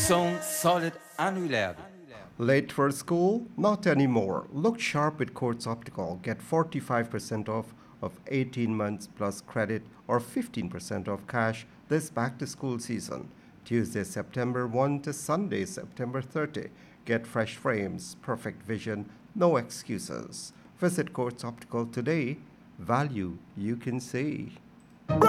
Som solid annullerade. Late for school? Not anymore. Look sharp with Quartz Optical. Get 45% off of 18 months plus credit or 15% off cash this back to school season. Tuesday, September 1 to Sunday, September 30. Get fresh frames, perfect vision, no excuses. Visit Quartz Optical today. Value you can see.